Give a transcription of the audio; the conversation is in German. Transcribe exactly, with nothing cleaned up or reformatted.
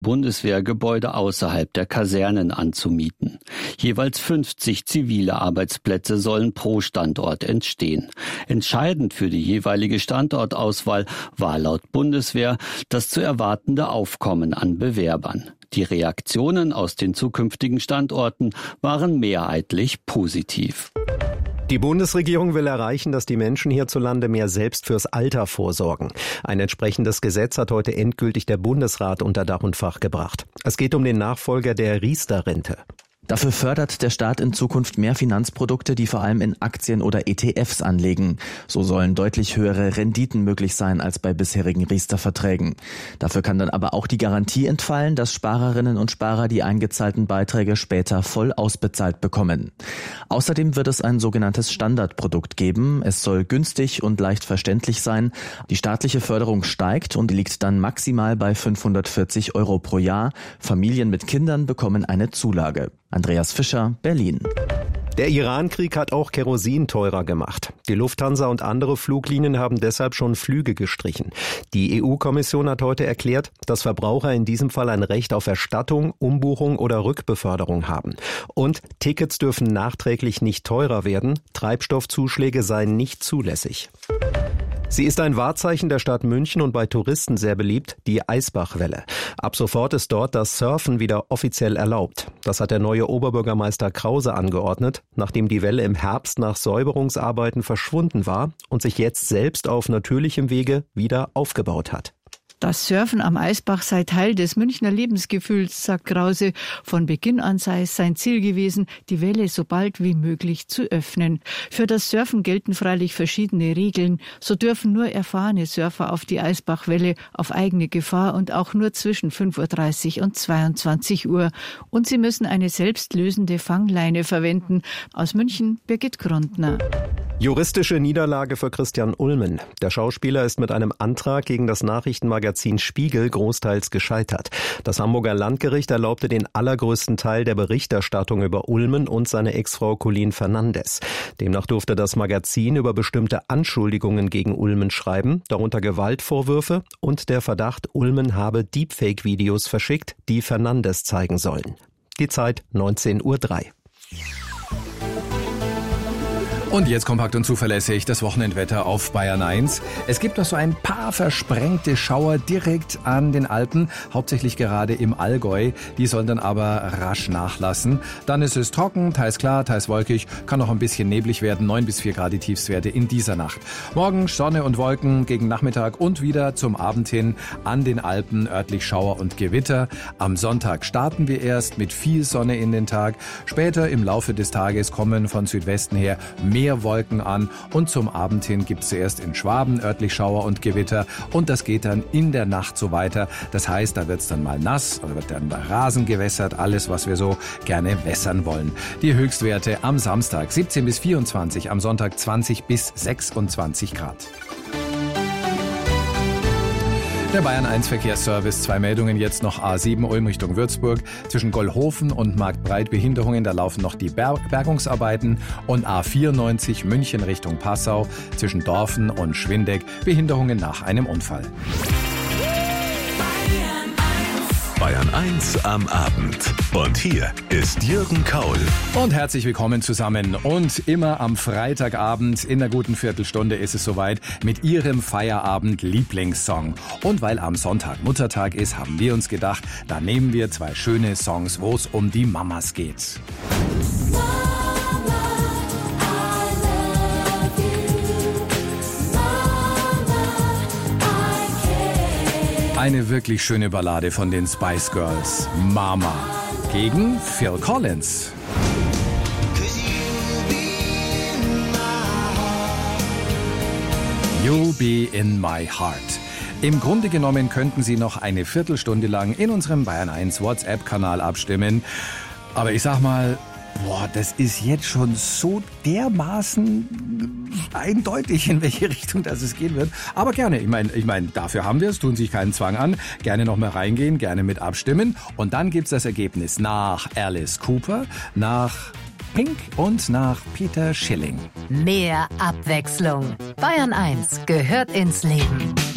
Bundeswehrgebäude außerhalb der Kasernen anzumieten. Jeweils fünfzig zivile Arbeitsplätze sollen pro Standort entstehen. Entscheidend für die jeweilige Standortauswahl war laut Bundeswehr das zu erwartende Aufkommen an Bewerbern. Die Reaktionen aus den zukünftigen Standorten waren mehrheitlich positiv. Die Bundesregierung will erreichen, dass die Menschen hierzulande mehr selbst fürs Alter vorsorgen. Ein entsprechendes Gesetz hat heute endgültig der Bundesrat unter Dach und Fach gebracht. Es geht um den Nachfolger der Riester-Rente. Dafür fördert der Staat in Zukunft mehr Finanzprodukte, die vor allem in Aktien oder E T Fs anlegen. So sollen deutlich höhere Renditen möglich sein als bei bisherigen Riester-Verträgen. Dafür kann dann aber auch die Garantie entfallen, dass Sparerinnen und Sparer die eingezahlten Beiträge später voll ausbezahlt bekommen. Außerdem wird es ein sogenanntes Standardprodukt geben. Es soll günstig und leicht verständlich sein. Die staatliche Förderung steigt und liegt dann maximal bei fünfhundertvierzig Euro pro Jahr. Familien mit Kindern bekommen eine Zulage. Andreas Fischer, Berlin. Der Iran-Krieg hat auch Kerosin teurer gemacht. Die Lufthansa und andere Fluglinien haben deshalb schon Flüge gestrichen. Die E U-Kommission hat heute erklärt, dass Verbraucher in diesem Fall ein Recht auf Erstattung, Umbuchung oder Rückbeförderung haben. Und Tickets dürfen nachträglich nicht teurer werden. Treibstoffzuschläge seien nicht zulässig. Sie ist ein Wahrzeichen der Stadt München und bei Touristen sehr beliebt, die Eisbachwelle. Ab sofort ist dort das Surfen wieder offiziell erlaubt. Das hat der neue Oberbürgermeister Krause angeordnet, nachdem die Welle im Herbst nach Säuberungsarbeiten verschwunden war und sich jetzt selbst auf natürlichem Wege wieder aufgebaut hat. Das Surfen am Eisbach sei Teil des Münchner Lebensgefühls, sagt Krause. Von Beginn an sei es sein Ziel gewesen, die Welle so bald wie möglich zu öffnen. Für das Surfen gelten freilich verschiedene Regeln. So dürfen nur erfahrene Surfer auf die Eisbachwelle auf eigene Gefahr und auch nur zwischen fünf Uhr dreißig und zweiundzwanzig Uhr. Und sie müssen eine selbstlösende Fangleine verwenden. Aus München, Birgit Grundner. Juristische Niederlage für Christian Ulmen. Der Schauspieler ist mit einem Antrag gegen das Nachrichtenmagazin Spiegel großteils gescheitert. Das Hamburger Landgericht erlaubte den allergrößten Teil der Berichterstattung über Ulmen und seine Ex-Frau Colleen Fernandes. Demnach durfte das Magazin über bestimmte Anschuldigungen gegen Ulmen schreiben, darunter Gewaltvorwürfe und der Verdacht, Ulmen habe Deepfake-Videos verschickt, die Fernandes zeigen sollen. Die Zeit neunzehn Uhr drei. Und jetzt kompakt und zuverlässig das Wochenendwetter auf Bayern eins. Es gibt noch so ein paar versprengte Schauer direkt an den Alpen, hauptsächlich gerade im Allgäu. Die sollen dann aber rasch nachlassen. Dann ist es trocken, teils klar, teils wolkig, kann noch ein bisschen neblig werden. neun bis vier Grad die Tiefstwerte in dieser Nacht. Morgen Sonne und Wolken gegen Nachmittag und wieder zum Abend hin an den Alpen örtlich Schauer und Gewitter. Am Sonntag starten wir erst mit viel Sonne in den Tag. Später im Laufe des Tages kommen von Südwesten her mehr Mehr Wolken an und zum Abend hin gibt es zuerst in Schwaben örtlich Schauer und Gewitter und das geht dann in der Nacht so weiter. Das heißt, da wird es dann mal nass oder wird dann der Rasen gewässert, alles, was wir so gerne wässern wollen. Die Höchstwerte am Samstag siebzehn bis vierundzwanzig, am Sonntag zwanzig bis sechsundzwanzig Grad. Der Bayern eins Verkehrsservice, zwei Meldungen jetzt noch A sieben Ulm Richtung Würzburg. Zwischen Gollhofen und Marktbreit Behinderungen, da laufen noch die Ber- Bergungsarbeiten. Und A vierundneunzig München Richtung Passau, zwischen Dorfen und Schwindeck Behinderungen nach einem Unfall. Bayern eins am Abend. Und hier ist Jürgen Kaul. Und herzlich willkommen zusammen. Und immer am Freitagabend in der guten Viertelstunde ist es soweit mit Ihrem Feierabend-Lieblingssong. Und weil am Sonntag Muttertag ist, haben wir uns gedacht, da nehmen wir zwei schöne Songs, wo es um die Mamas geht. Eine wirklich schöne Ballade von den Spice Girls, Mama, gegen Phil Collins. You'll be in my heart. Im Grunde genommen könnten Sie noch eine Viertelstunde lang in unserem Bayern eins WhatsApp-Kanal abstimmen. Aber ich sag mal, boah, das ist jetzt schon so dermaßen eindeutig, in welche Richtung das es gehen wird. Aber gerne, ich meine, ich meine, dafür haben wir es, tun sich keinen Zwang an. Gerne noch mal reingehen, gerne mit abstimmen. Und dann gibt's das Ergebnis nach Alice Cooper, nach Pink und nach Peter Schilling. Mehr Abwechslung. Bayern eins gehört ins Leben.